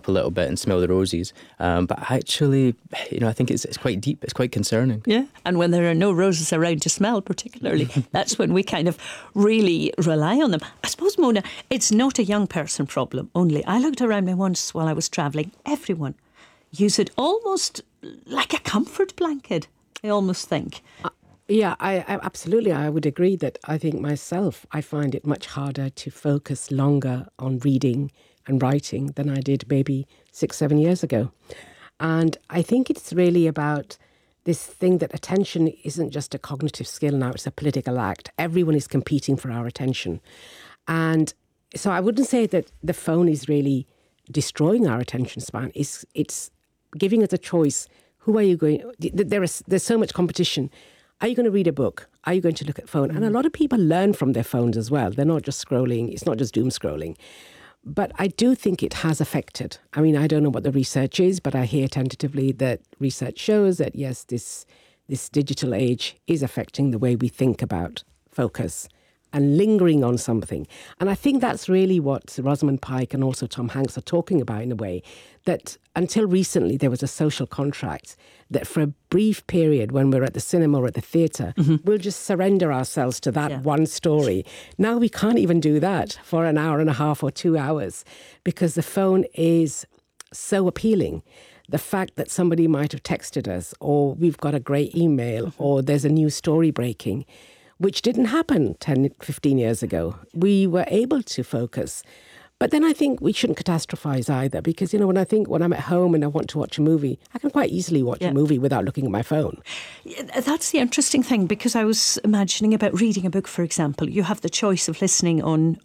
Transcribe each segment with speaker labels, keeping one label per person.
Speaker 1: up a little bit and smell the roses. But actually, I think it's quite deep. It's quite concerning.
Speaker 2: Yeah, and when there are no roses around to smell particularly, that's when we kind of really rely on them. I suppose, Mona, it's not a young person problem only. I looked around me once while I was travelling. Everyone use it almost like a comfort blanket, I almost think.
Speaker 3: Yeah, I absolutely. I would agree that I think myself, I find it much harder to focus longer on reading and writing than I did maybe 6-7 years ago. And I think it's really about this thing that attention isn't just a cognitive skill now, it's a political act. Everyone is competing for our attention. And so I wouldn't say that the phone is really destroying our attention span. It's giving us a choice. Who are you going... There's so much competition. Are you going to read a book? Are you going to look at phone? And a lot of people learn from their phones as well. They're not just scrolling. It's not just doom scrolling. But I do think it has affected. I mean, I don't know what the research is, but I hear tentatively that research shows that, yes, this digital age is affecting the way we think about focus and lingering on something. And I think that's really what Rosamund Pike and also Tom Hanks are talking about in a way, that until recently there was a social contract that for a brief period when we're at the cinema or at the theatre, we'll just surrender ourselves to that one story. Now we can't even do that for an hour and a half or 2 hours because the phone is so appealing. The fact that somebody might have texted us or we've got a great email or there's a new story breaking, which didn't happen 10, 15 years ago. We were able to focus. But then I think we shouldn't catastrophize either because, when I'm at home and I want to watch a movie, I can quite easily watch a movie without looking at my phone.
Speaker 2: Yeah, that's the interesting thing because I was imagining about reading a book, for example. You have the choice of listening on,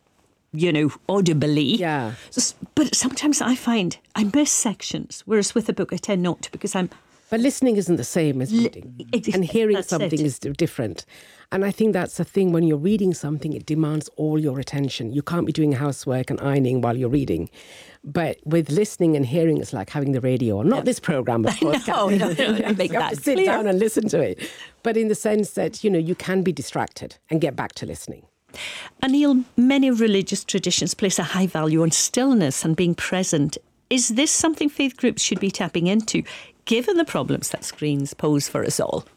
Speaker 2: audibly.
Speaker 3: Yeah.
Speaker 2: But sometimes I find I miss sections, whereas with a book I tend not to because
Speaker 3: But listening isn't the same as reading. And hearing something is different. And I think that's the thing. When you're reading something, it demands all your attention. You can't be doing housework and ironing while you're reading. But with listening and hearing, it's like having the radio on. Not this programme, of course.
Speaker 2: No, make
Speaker 3: you have to sit down and listen to it. But in the sense that, you can be distracted and get back to listening.
Speaker 2: Anil, many religious traditions place a high value on stillness and being present. Is this something faith groups should be tapping into, given the problems that screens pose for us all?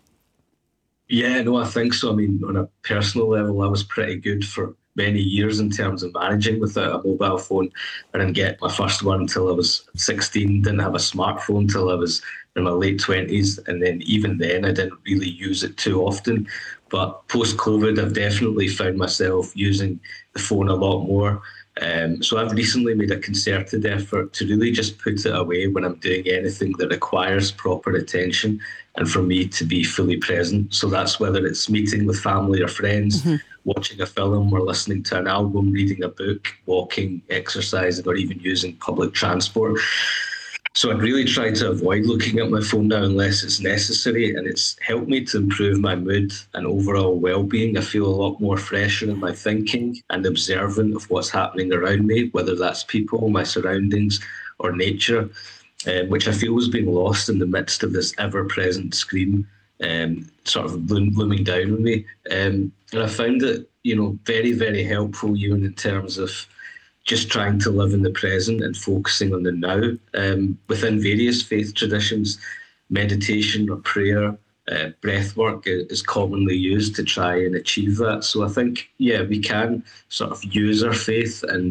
Speaker 4: Yeah, no, I think so. I mean, on a personal level, I was pretty good for many years in terms of managing without a mobile phone. I didn't get my first one until I was 16, didn't have a smartphone until I was in my late 20s. And then even then, I didn't really use it too often. But post-COVID, I've definitely found myself using the phone a lot more. So I've recently made a concerted effort to really just put it away when I'm doing anything that requires proper attention and for me to be fully present. So that's whether it's meeting with family or friends, watching a film or listening to an album, reading a book, walking, exercising, or even using public transport. So I'd really try to avoid looking at my phone now unless it's necessary, and it's helped me to improve my mood and overall well-being. I feel a lot more fresher in my thinking and observant of what's happening around me, whether that's people, my surroundings, or nature, which I feel has been lost in the midst of this ever-present screen sort of looming down on me. And I found it, very, very helpful, even in terms of just trying to live in the present and focusing on the now. Within various faith traditions, meditation or prayer, breath work is commonly used to try and achieve that. So I think, we can sort of use our faith and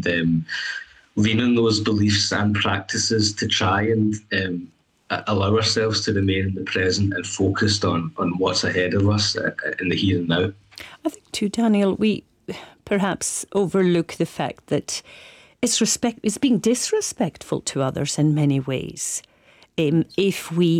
Speaker 4: lean on those beliefs and practices to try and allow ourselves to remain in the present and focused on what's ahead of us in the here and now.
Speaker 2: I think too, Daniel, we perhaps overlook the fact that it's being disrespectful to others in many ways. If we,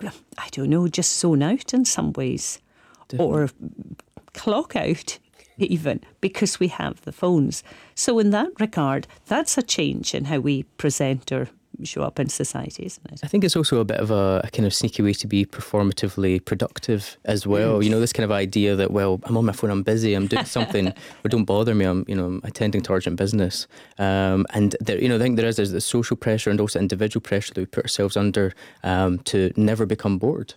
Speaker 2: just zone out in some ways, or clock out even, because we have the phones. So in that regard, that's a change in how we present or show up in society, isn't it?
Speaker 1: I think it's also a bit of a kind of sneaky way to be performatively productive as well. This kind of idea that, well, I'm on my phone, I'm busy, I'm doing something, or don't bother me, I'm attending to urgent business. And there, I think there's the social pressure and also individual pressure that we put ourselves under to never become bored.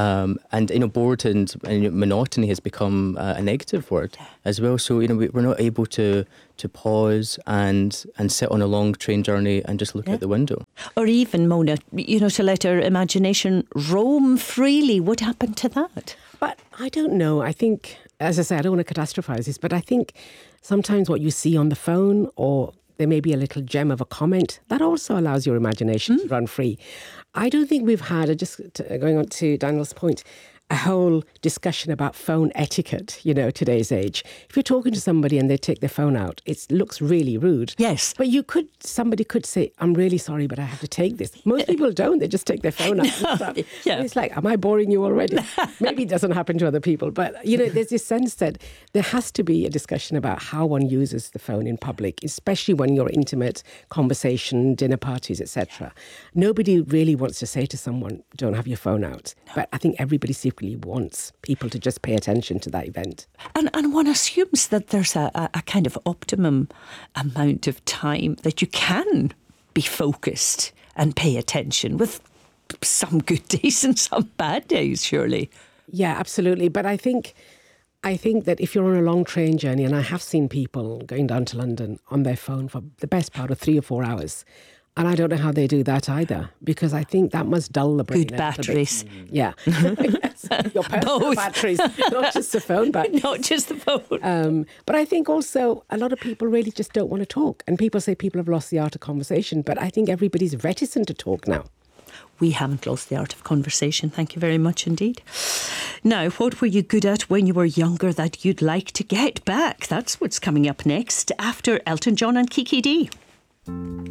Speaker 1: And bored and monotony has become a negative word as well. So we're not able to to pause and sit on a long train journey and just look out the window.
Speaker 2: Or even, Mona, to let our imagination roam freely. What happened to that?
Speaker 3: But I don't know. I think, as I say, I don't want to catastrophize this, but I think sometimes what you see on the phone, or there may be a little gem of a comment, that also allows your imagination to run free. I don't think we've had, going on to Daniel's point, a whole discussion about phone etiquette, today's age. If you're talking to somebody and they take their phone out, it looks really rude.
Speaker 2: Yes.
Speaker 3: But somebody could say, I'm really sorry, but I have to take this. Most people don't. They just take their phone out and stuff.
Speaker 2: Yeah.
Speaker 3: And it's like, am I boring you already? Maybe it doesn't happen to other people. But, there's this sense that there has to be a discussion about how one uses the phone in public, especially when you're intimate, conversation, dinner parties, etc. Nobody really wants to say to someone, don't have your phone out. No. But I think everybody secretly wants people to just pay attention to that event.
Speaker 2: And one assumes that there's a kind of optimum amount of time that you can be focused and pay attention, with some good days and some bad days, surely.
Speaker 3: Yeah, absolutely. But I think that if you're on a long train journey, and I have seen people going down to London on their phone for the best part of 3 or 4 hours, and I don't know how they do that either, because I think that must dull the brain.
Speaker 2: Good batteries.
Speaker 3: Yeah. Yes. Your personal batteries, not just the phone batteries.
Speaker 2: Not just the phone.
Speaker 3: But I think also a lot of people really just don't want to talk. And people say people have lost the art of conversation, but I think everybody's reticent to talk now.
Speaker 2: We haven't lost the art of conversation. Thank you very much indeed. Now, what were you good at when you were younger that you'd like to get back? That's what's coming up next after Elton John and Kiki D.